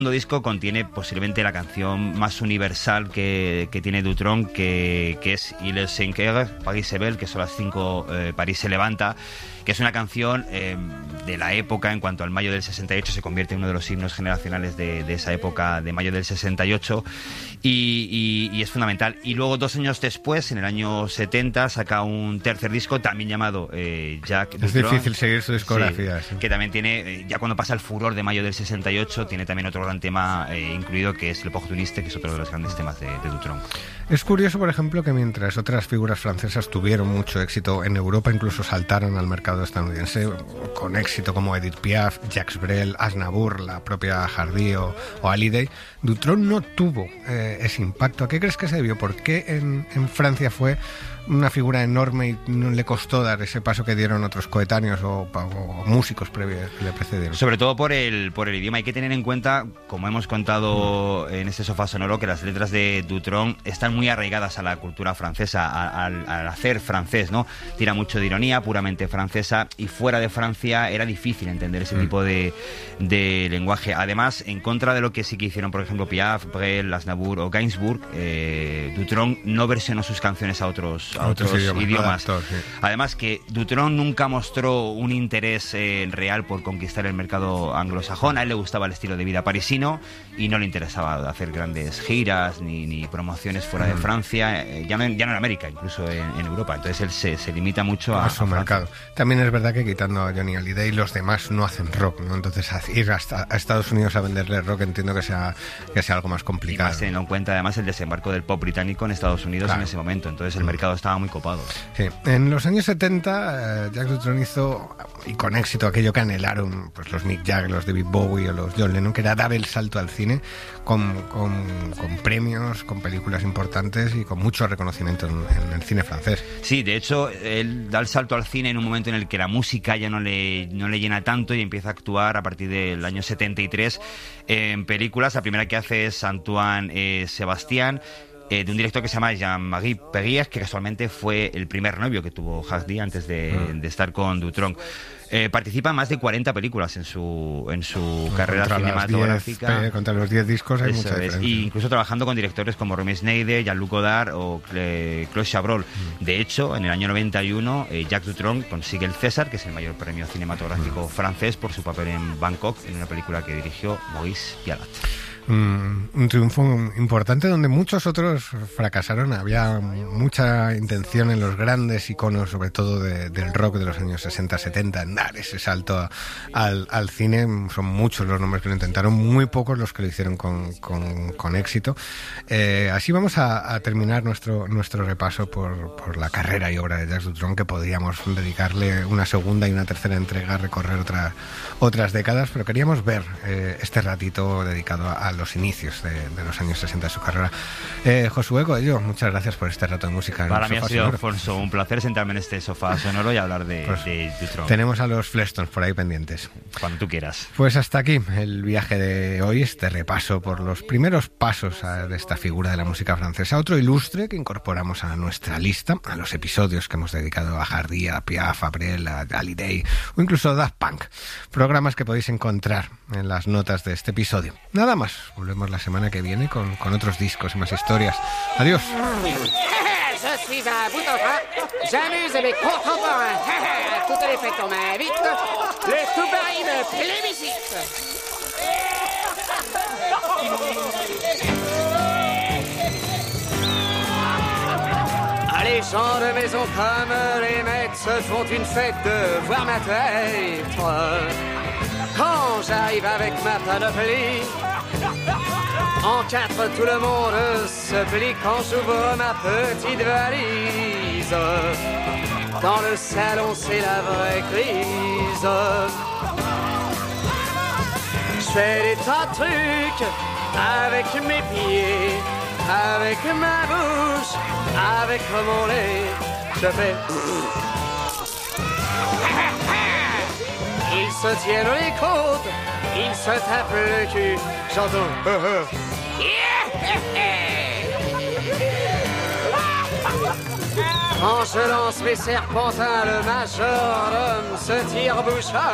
disco contiene posiblemente la canción más universal que tiene Dutronc, que es Il est 5 heures, Paris se belle, que son las 5, París se levanta, que es una canción de la época. En cuanto al mayo del 68, se convierte en uno de los himnos generacionales de esa época, de mayo del 68, y es fundamental. Y luego, 2 años después, en el año 70, saca un tercer disco, también llamado Jacques Dutronc. Es difícil seguir su discografía. Sí. Que también tiene, ya cuando pasa el furor de mayo del 68, tiene también otro gran tema incluido, que es Le Opportuniste, que es otro de los grandes temas de Dutronc. Es curioso, por ejemplo, que mientras otras figuras francesas tuvieron mucho éxito en Europa, incluso saltaron al mercado estadounidense con éxito, como Edith Piaf, Jacques Brel, Aznavour, la propia Hardy o Hallyday, Dutronc no tuvo ese impacto. ¿A qué crees que se debió? ¿Por qué en Francia fue una figura enorme y no le costó dar ese paso que dieron otros coetáneos o músicos previos que le precedieron? Sobre todo por el idioma. Hay que tener en cuenta, como hemos contado en este sofá sonoro, que las letras de Dutronc están muy arraigadas a la cultura francesa, al hacer francés, ¿no? Tira mucho de ironía, puramente francesa, y fuera de Francia era difícil entender ese tipo de lenguaje. Además, en contra de lo que sí que hicieron, por ejemplo, Piaf, Brel, Aznavour o Gainsbourg, Dutronc no versionó sus canciones a otros idiomas. Adaptor, sí. Además, que Dutronc nunca mostró un interés real por conquistar el mercado anglosajón. A él le gustaba el estilo de vida parisino y no le interesaba hacer grandes giras ni promociones fuera de Francia, ya no en América, incluso en Europa. Entonces él se limita mucho a su mercado. También es verdad que, quitando a Johnny Hallyday, los demás no hacen rock, ¿no? Entonces ir hasta a Estados Unidos a venderle rock entiendo que sea algo más complicado. Y más teniendo en cuenta además el desembarco del pop británico en Estados Unidos, claro, en ese momento. Entonces el mercado estaba muy copado. Sí. En los años 70, Jacques Dutronc hizo, y con éxito, aquello que anhelaron pues los Mick Jagger, los David Bowie o los John Lennon, que era dar el salto al cine con premios, con películas importantes y con mucho reconocimiento en el cine francés. Sí, de hecho, él da el salto al cine en un momento en el que la música ya no le llena tanto y empieza a actuar a partir del año 73 en películas. La primera que hace es Antoine Sebastián, de un director que se llama Jean-Marie Perrier, que casualmente fue el primer novio que tuvo Hardy antes de estar con Dutronc. Participa en más de 40 películas en su carrera cinematográfica. Contra los 10 discos hay mucha diferencia. Y incluso trabajando con directores como Romy Schneider, Jean-Luc Godard o Claude Chabrol. De hecho, en el año 91, Jacques Dutronc consigue el César, que es el mayor premio cinematográfico francés, por su papel en Bangkok, en una película que dirigió Maurice Pialat. Un triunfo importante donde muchos otros fracasaron. Había mucha intención en los grandes iconos, sobre todo del rock de los años 60-70, en dar ese salto al cine. Son muchos los nombres que lo intentaron, muy pocos los que lo hicieron con éxito. Así vamos a terminar nuestro repaso por la carrera y obra de Jacques Dutronc, que podríamos dedicarle una segunda y una tercera entrega a recorrer otras décadas, pero queríamos ver este ratito dedicado a los inicios de los años 60 de su carrera. Josué Coello, muchas gracias por este rato de música. Para mí ha sido, Alfonso, un placer sentarme en este sofá sonoro y hablar de Dutronc. Tenemos a los Flestons por ahí pendientes. Cuando tú quieras. Pues hasta aquí el viaje de hoy, este repaso por los primeros pasos de esta figura de la música francesa. Otro ilustre que incorporamos a nuestra lista, a los episodios que hemos dedicado a Hardy, a Piaf, a Brel, a Hallyday o incluso a Daft Punk. Programas que podéis encontrar en las notas de este episodio. Nada más. Volvemos la semana que viene con otros discos y más historias. Adiós. Je suis un bout en train. J'amuse mes contemporains. Toutes les fêtes en m'invite. Le tout Paris me plébiscite. Les gens de maison comme les maîtres se font une fête de voir ma tête. Quand j'arrive avec ma panoplie, en 4 tout le monde se plie quand j'ouvre ma petite valise. Dans le salon c'est la vraie crise. Je fais des tas de trucs avec mes pieds, avec ma bouche, avec mon lait. Je fais... Ils se tiennent les côtes, ils se tapent le cul. J'entends... Quand je lance mes serpentins, le majordome se tire bouchard.